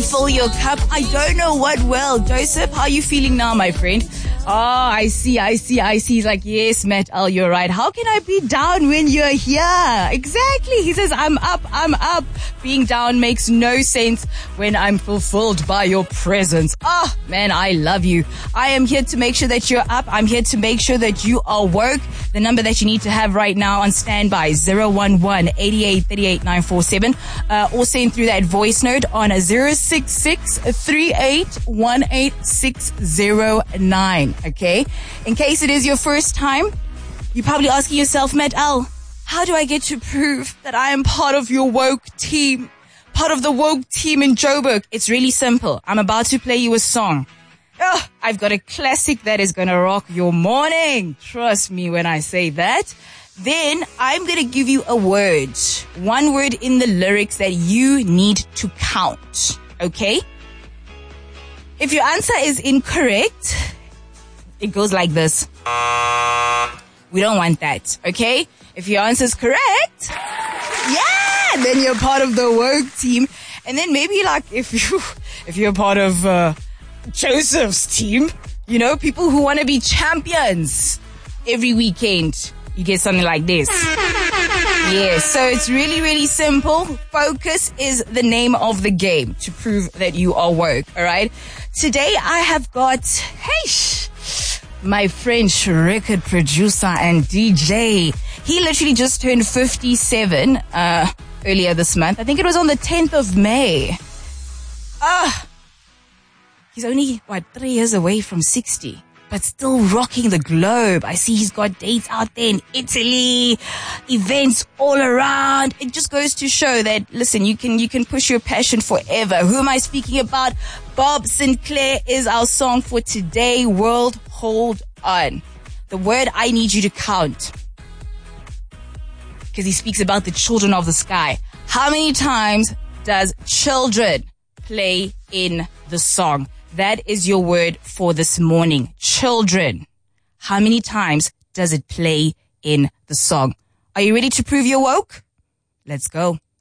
fill your cup. I don't know what will. Joseph, how are you feeling now, my friend? Oh, I see. He's like, yes, Matt, you're right. How can I be down when you're here? Exactly. He says, I'm up. Being down makes no sense when I'm fulfilled by your presence. Oh, man, I love you. I am here to make sure that you're up. I'm here to make sure that you are woke. The number that you need to have right now on standby, 011-8838-947. Or send through that voice note on 066-3818-609. Okay? In case it is your first time, you're probably asking yourself, Matt L, how do I get to prove that I am part of your woke team? Part of the woke team in Joburg? It's really simple. I'm about to play you a song. Oh, I've got a classic that is going to rock your morning. Trust me when I say that. Then I'm going to give you a word. One word in the lyrics that you need to count. Okay? If your answer is incorrect, it goes like this. We don't want that. Okay? If your answer is correct, yeah, then you're part of the woke team. And then maybe like if you're part of Joseph's team, you know, people who want to be champions every weekend, you get something like this. Yeah, so it's really, really simple. Focus is the name of the game to prove that you are woke, all right? Today I have got, my French record producer and DJ. He literally just turned 57 earlier this month. I think it was on the 10th of May. He's only, 3 years away from 60, but still rocking the globe. I see he's got dates out there in Italy, events all around. It just goes to show that, listen, you can push your passion forever. Who am I speaking about? Bob Sinclair is our song for today. World, hold on. The word I need you to count, because he speaks about the children of the sky. How many times does children play in the song? That is your word for this morning. Children. How many times does it play in the song? Are you ready to prove you're woke? Let's go.